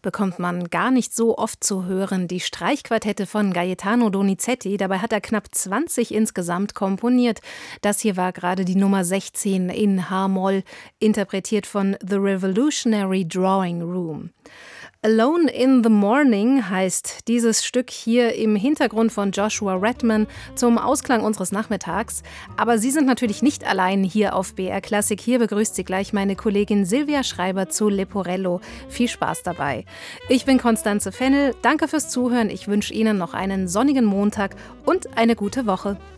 bekommt man gar nicht so oft zu hören. Die Streichquartette von Gaetano Donizetti, dabei hat er knapp 20 insgesamt komponiert. Das hier war gerade die Nummer 16 in H-Moll, interpretiert von The Revolutionary Drawing Room. Alone in the Morning heißt dieses Stück hier im Hintergrund von Joshua Redman zum Ausklang unseres Nachmittags. Aber Sie sind natürlich nicht allein hier auf BR Klassik. Hier begrüßt Sie gleich meine Kollegin Silvia Schreiber zu Leporello. Viel Spaß dabei. Ich bin Constanze Fennel. Danke fürs Zuhören. Ich wünsche Ihnen noch einen sonnigen Montag und eine gute Woche.